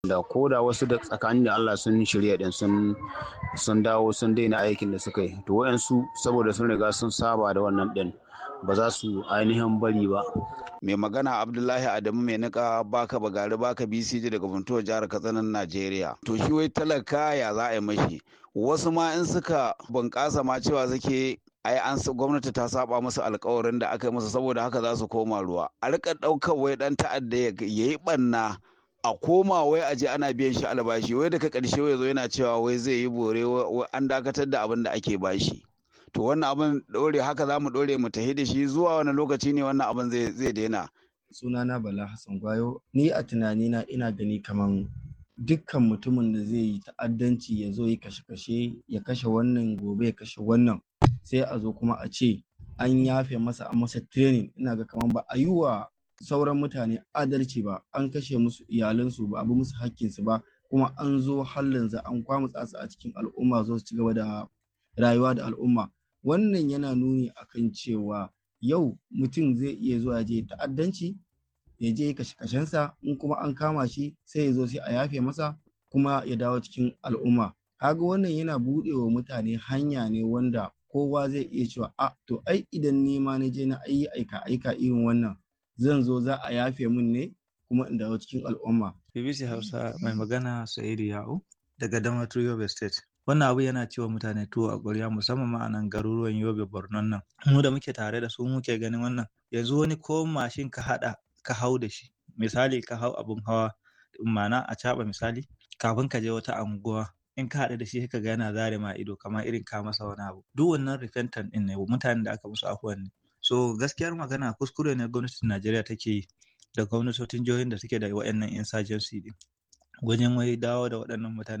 da ko da wasu da tsakanin da Allah sun shirya din sun dawo sun daina aikin da suka yi to wayansu saboda sun riga sun saba da wannan din ba za su ainihin bari ba. Mai magana Abdullahi Adamu mai nika baka bagari baka BCJ daga Funtuwa jihar Katsina Najeriya. To shi wai talaka ya za a yi mashi. Wasu ma in suka bunƙasa ma cewa suke ai gwamnati ta saba musu alkawarin da aka yi musu saboda haka za su koma ruwa. A rika ɗaukar wai ɗan ta'adda ya yi ɓanna a koma wai aje ana biyan shi albashi wai daga ƙarshe wai zo yana cewa wai zai yi bore wai an dakatar da abin da ake bashi. To wannan abin ɗore haka za mu ɗore mu tahi da shi zuwa wani lokaci ne wannan abin zai daina. Sunana Bala Hassan Gwayo, ni a tunanina ina gani kaman dukkan mutumin da zai yi ta'addanci ya zo yi kashe-kashe ya kashe wannan gobe ya kashe wannan sai a zo kuma a ce an yafe masa an masa training, ina ga kaman ba a yi wa sauran mutane adalci ba, an kashe musu iyalansu ba a bi musu hakkinsu ba kuma an zo hallin za an kwamutsa su a cikin al'umma zo su ci gaba da rayuwa da al'umma. Wannan yana nuni akan cewa yau mutum zai iya zuwa je ta'addanci ya je kashe-kashensa in kuma an kama shi sai ya zo sai a yafe masa kuma ya dawo cikin al'umma. Kaga wannan yana buɗe wa mutane hanya ne wanda kowa zai iya cewa to ai idan ni ma na je na yi aika irin wannan zan zo za a yafe min ne kuma in dawo cikin al'umma. BBC Hausa mai magana Sa'idu Ya'u daga Damaturu Yobe State. Wannan abu yana cewa mutane tuwo a ƙwarya musamman ma a nan garuruwan Yobe Borno nan. Mu da muke tare da su muke ganin wannan. Yanzu wani ko mashin ka haɗa ka hau da shi. Misali ka hau abun hawa ma'ana a caɓa misali kafin ka je wata anguwa in ka haɗu da shi ka ga yana zare ma ido kamar irin ka masa wani abu. Duk wannan repentant ɗin ne mutanen da aka musu afuwan ne. So gaskiyar magana kuskure ne gwamnatin Najeriya take yi da gwamnatocin jihohin da suke da waɗannan insurgency ɗin. Wajen wai dawo da waɗannan mutane